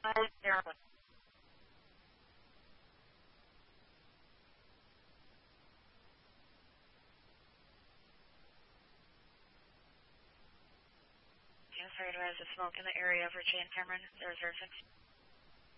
Maryland. Sorry to rise the smoke in the area of Richie and Cameron, 006.